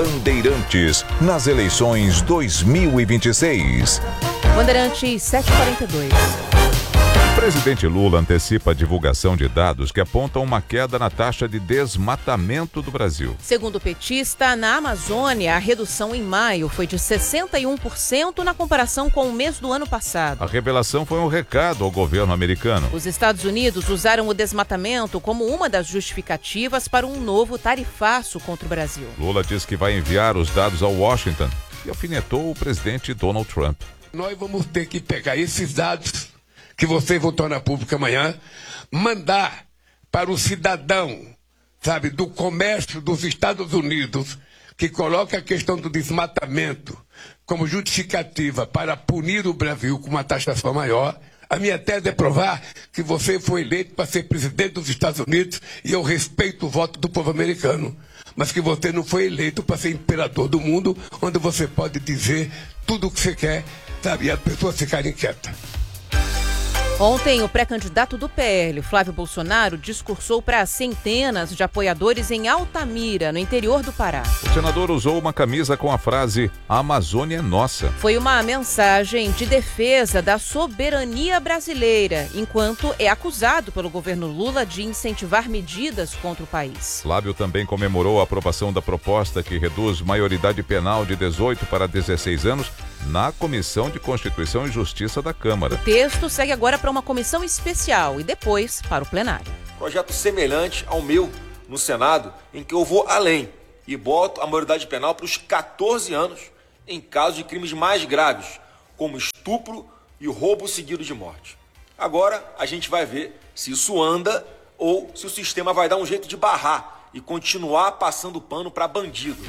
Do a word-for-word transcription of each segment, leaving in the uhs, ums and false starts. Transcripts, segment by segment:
Bandeirantes nas eleições dois mil e vinte e seis. Bandeirantes sete e quarenta e dois. O presidente Lula antecipa a divulgação de dados que apontam uma queda na taxa de desmatamento do Brasil. Segundo o petista, na Amazônia, a redução em maio foi de sessenta e um por cento na comparação com o mês do ano passado. A revelação foi um recado ao governo americano. Os Estados Unidos usaram o desmatamento como uma das justificativas para um novo tarifaço contra o Brasil. Lula diz que vai enviar os dados a Washington e alfinetou o presidente Donald Trump. Nós vamos ter que pegar esses dados que você vão tornar público amanhã, mandar para o cidadão, sabe, do comércio dos Estados Unidos, que coloca a questão do desmatamento como justificativa para punir o Brasil com uma taxação maior. A minha tese é provar que você foi eleito para ser presidente dos Estados Unidos e eu respeito o voto do povo americano, mas que você não foi eleito para ser imperador do mundo, onde você pode dizer tudo o que você quer, sabe, e as pessoas ficarem quietas. Ontem, o pré-candidato do P L, Flávio Bolsonaro, discursou para centenas de apoiadores em Altamira, no interior do Pará. O senador usou uma camisa com a frase "A Amazônia é nossa". Foi uma mensagem de defesa da soberania brasileira, enquanto é acusado pelo governo Lula de incentivar medidas contra o país. Flávio também comemorou a aprovação da proposta que reduz maioridade penal de dezoito para dezesseis anos na Comissão de Constituição e Justiça da Câmara. O texto segue agora para uma comissão especial e depois para o plenário. Projeto semelhante ao meu no Senado, em que eu vou além e boto a maioridade penal para os catorze anos em casos de crimes mais graves, como estupro e roubo seguido de morte. Agora a gente vai ver se isso anda ou se o sistema vai dar um jeito de barrar e continuar passando pano para bandido.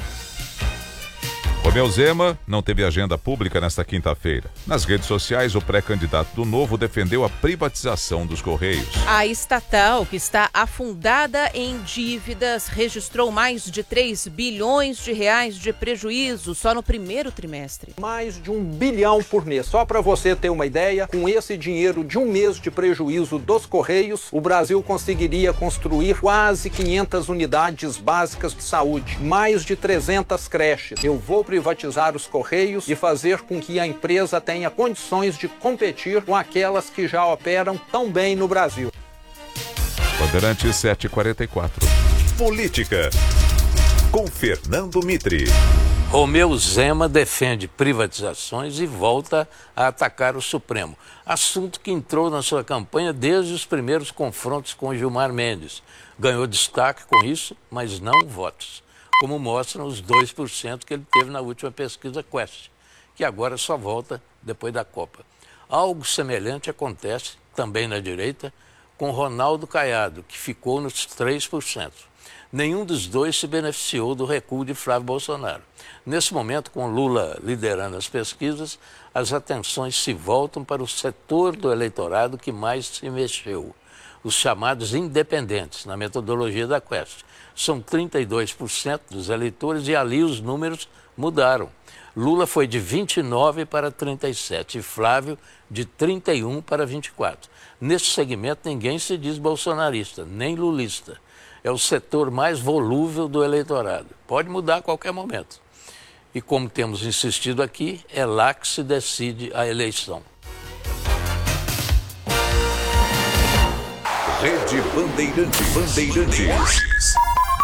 Romeu Zema não teve agenda pública nesta quinta-feira. Nas redes sociais, o pré-candidato do Novo defendeu a privatização dos Correios. A estatal, que está afundada em dívidas, registrou mais de três bilhões de reais de prejuízo só no primeiro trimestre. Mais de um bilhão por mês. Só para você ter uma ideia, com esse dinheiro de um mês de prejuízo dos Correios, o Brasil conseguiria construir quase quinhentas unidades básicas de saúde, mais de trezentas creches. Eu vou privatizar os Correios e fazer com que a empresa tenha condições de competir com aquelas que já operam tão bem no Brasil. Bandeirantes sete e quarenta e quatro. Política, com Fernando Mitre. Romeu Zema defende privatizações e volta a atacar o Supremo. Assunto que entrou na sua campanha desde os primeiros confrontos com Gilmar Mendes. Ganhou destaque com isso, mas não votos, como mostram os dois por cento que ele teve na última pesquisa Quest, que agora só volta depois da Copa. Algo semelhante acontece também na direita com Ronaldo Caiado, que ficou nos três por cento. Nenhum dos dois se beneficiou do recuo de Flávio Bolsonaro. Nesse momento, com Lula liderando as pesquisas, as atenções se voltam para o setor do eleitorado que mais se mexeu, os chamados independentes, na metodologia da Quest. São trinta e dois por cento dos eleitores e ali os números mudaram. Lula foi de vinte e nove para trinta e sete e Flávio de trinta e um para vinte e quatro. Nesse segmento ninguém se diz bolsonarista, nem lulista. É o setor mais volúvel do eleitorado. Pode mudar a qualquer momento. E como temos insistido aqui, é lá que se decide a eleição. Rede Bandeirantes. Bandeirantes.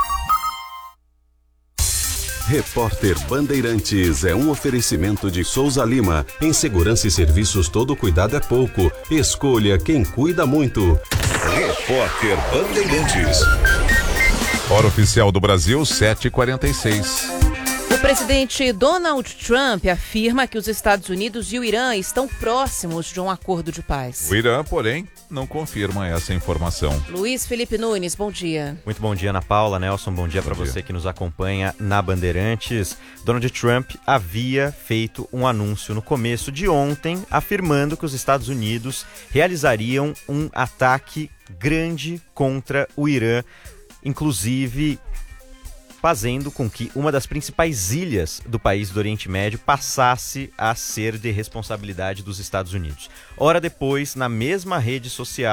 Repórter Bandeirantes é um oferecimento de Souza Lima. Em segurança e serviços, todo cuidado é pouco. Escolha quem cuida muito. Repórter Bandeirantes. Hora oficial do Brasil, sete e quarenta e seis. O presidente Donald Trump afirma que os Estados Unidos e o Irã estão próximos de um acordo de paz. O Irã, porém, não confirma essa informação. Luiz Felipe Nunes, bom dia. Muito bom dia, Ana Paula. Nelson, bom dia para você que nos acompanha na Bandeirantes. Donald Trump havia feito um anúncio no começo de ontem, afirmando que os Estados Unidos realizariam um ataque grande contra o Irã, inclusive fazendo com que uma das principais ilhas do país do Oriente Médio passasse a ser de responsabilidade dos Estados Unidos. Hora depois, na mesma rede social,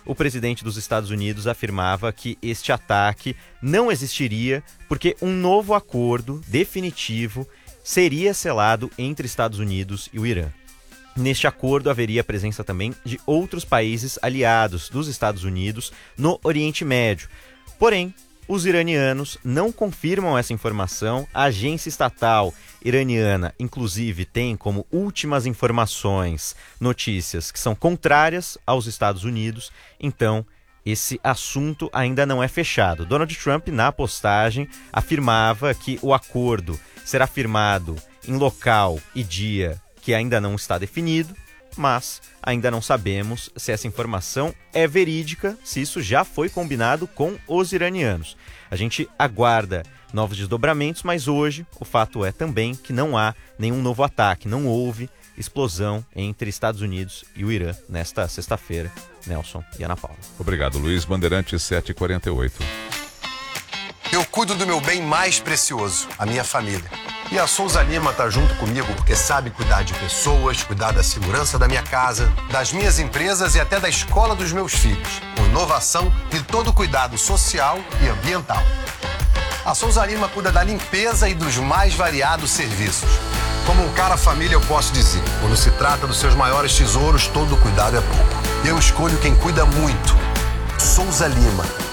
o presidente dos Estados Unidos afirmava que este ataque não existiria porque um novo acordo definitivo seria selado entre Estados Unidos e o Irã. Neste acordo haveria a presença também de outros países aliados dos Estados Unidos no Oriente Médio. Porém, os iranianos não confirmam essa informação. A agência estatal iraniana, inclusive, tem como últimas informações notícias que são contrárias aos Estados Unidos. Então, esse assunto ainda não é fechado. Donald Trump, na postagem, afirmava que o acordo será firmado em local e dia que ainda não está definido, mas ainda não sabemos se essa informação é verídica, se isso já foi combinado com os iranianos. A gente aguarda novos desdobramentos, mas hoje o fato é também que não há nenhum novo ataque, não houve explosão entre Estados Unidos e o Irã nesta sexta-feira. Nelson e Ana Paula. Obrigado, Luiz. Bandeirantes sete e quarenta e oito. Eu cuido do meu bem mais precioso, a minha família. E a Souza Lima tá junto comigo porque sabe cuidar de pessoas, cuidar da segurança da minha casa, das minhas empresas e até da escola dos meus filhos, com inovação e todo cuidado social e ambiental. A Souza Lima cuida da limpeza e dos mais variados serviços. Como um cara família, eu posso dizer, quando se trata dos seus maiores tesouros, todo cuidado é pouco. Eu escolho quem cuida muito. Souza Lima.